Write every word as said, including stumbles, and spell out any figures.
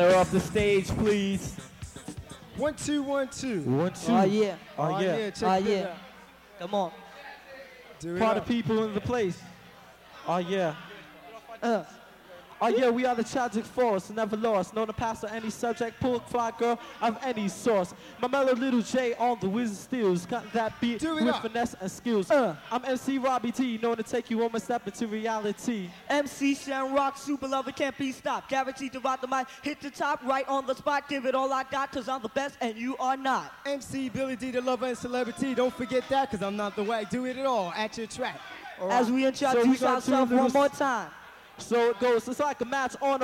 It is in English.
Off the stage, please. One, two, one, two. One, two. Oh, yeah. Oh, yeah. Check Oh, it yeah. out. Come on. Do it Party up. people in the place. Oh, yeah. Uh. Oh yeah, we are the tragic force, never lost. Known to pass on any subject, pull fly girl of any source. My mellow little J on the wizard steals, cut that beat Do it with up. finesse and skills. Uh. I'm M C Robbie T, known to take you one more step into reality. M C Shan Rock, super lover, can't be stopped. Guaranteed to rock the mic, hit the top, right on the spot. Give it all I got, cause I'm the best and you are not. M C Billy D, the lover and celebrity. Don't forget that, cause I'm not the whack. Do it at all at your track. All As right. we So we introduce gonna do ourselves a little one more s- time. So it goes, it's like a match on